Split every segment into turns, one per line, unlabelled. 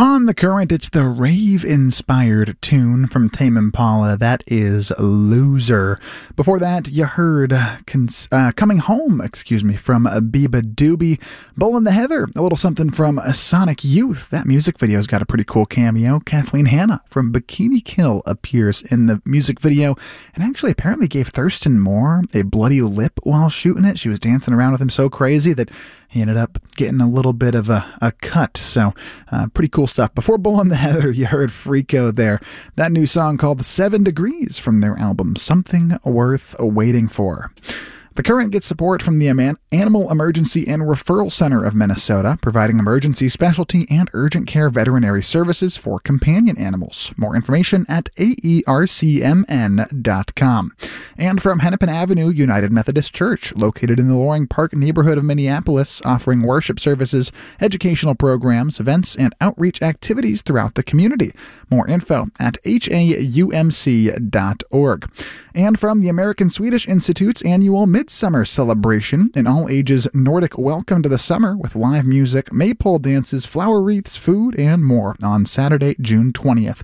On the current, it's the rave-inspired tune from Tame Impala. That is Loser. Before that, you heard Coming Home, from Biba Doobie. Bull in the Heather, a little something from Sonic Youth. That music video's got a pretty cool cameo. Kathleen Hanna from Bikini Kill appears in the music video and actually apparently gave Thurston Moore a bloody lip while shooting it. She was dancing around with him so crazy that he ended up getting a little bit of a cut, so pretty cool stuff. Before Bull in the Heather, you heard Freako there. That new song called 7 Degrees from their album Something Worth Waiting For. The Current gets support from the Animal Emergency and Referral Center of Minnesota, providing emergency, specialty, and urgent care veterinary services for companion animals. More information at aercmn.com. And from Hennepin Avenue United Methodist Church, located in the Loring Park neighborhood of Minneapolis, offering worship services, educational programs, events, and outreach activities throughout the community. More info at haumc.org. And from the American Swedish Institute's annual Midsummer Celebration, an all-ages Nordic welcome to the summer with live music, maypole dances, flower wreaths, food, and more on Saturday, June 20th.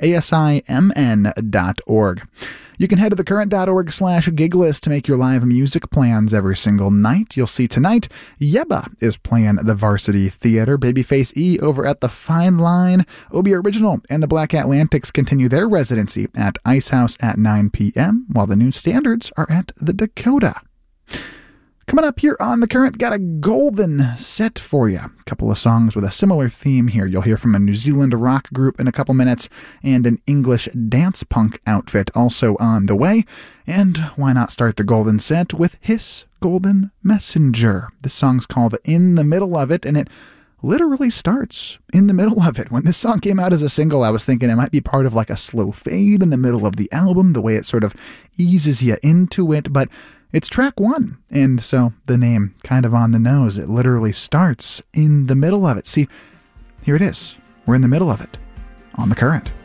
ASIMN.org. You can head to thecurrent.org/giglist to make your live music plans every single night. You'll see tonight, Yebba is playing the Varsity Theater. Babyface E over at the Fine Line. Obie Original and the Black Atlantics continue their residency at Ice House at 9 p.m., while the New Standards are at the Dakota. Coming up here on The Current, got a golden set for you. A couple of songs with a similar theme here. You'll hear from a New Zealand rock group in a couple minutes and an English dance punk outfit also on the way. And why not start the golden set with Hiss Golden Messenger. This song's called In the Middle of It, and it literally starts in the middle of it. When this song came out as a single, I was thinking it might be part of like a slow fade in the middle of the album, the way it sort of eases you into it, but it's track one, and so the name kind of on the nose. It literally starts in the middle of it. See, here it is. We're in the middle of it on The Current.